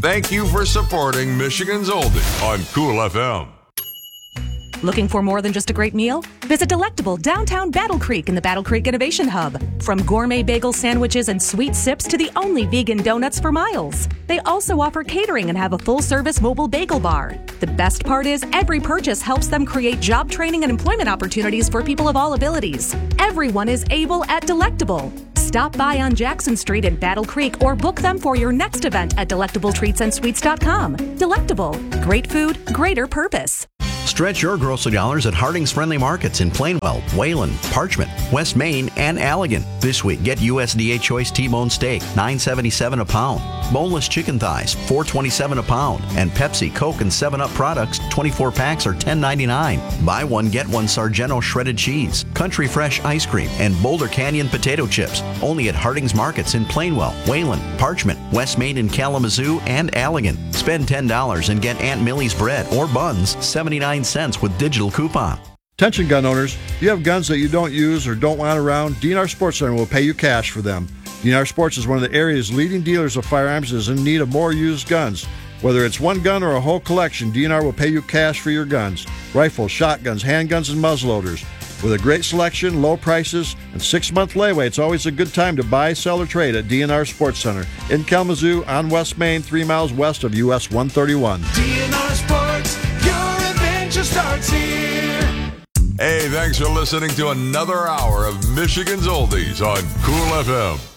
Thank you for supporting Michigan's Oldie on Cool FM. Looking for more than just a great meal? Visit Delectable downtown Battle Creek in the Battle Creek Innovation Hub. From gourmet bagel sandwiches and sweet sips to the only vegan donuts for miles. They also offer catering and have a full-service mobile bagel bar. The best part is every purchase helps them create job training and employment opportunities for people of all abilities. Everyone is able at Delectable. Stop by on Jackson Street in Battle Creek or book them for your next event at delectabletreatsandsweets.com. Delectable. Great food, greater purpose. Stretch your grocery dollars at Harding's Friendly Markets in Plainwell, Wayland, Parchment, West Main, and Allegan. This week, get USDA Choice T-bone steak, $9.77 a pound. Boneless chicken thighs, $4.27 a pound. And Pepsi, Coke, and 7-Up products, 24 packs are $10.99. Buy one, get one Sargento shredded cheese, Country Fresh ice cream, and Boulder Canyon potato chips. Only at Harding's Markets in Plainwell, Wayland, Parchment, West Main in Kalamazoo, and Allegan. Spend $10 and get Aunt Millie's bread or buns, 79 cents with digital coupon. Attention gun owners, if you have guns that you don't use or don't want around, DNR Sports Center will pay you cash for them. DNR Sports is one of the area's leading dealers of firearms and is in need of more used guns. Whether it's one gun or a whole collection, DNR will pay you cash for your guns. Rifles, shotguns, handguns, and muzzleloaders. With a great selection, low prices, and 6-month layaway, it's always a good time to buy, sell, or trade at DNR Sports Center in Kalamazoo on West Main, 3 miles west of US 131. DNR Sports, your adventure starts here. Hey, thanks for listening to another hour of Michigan's Oldies on Cool FM.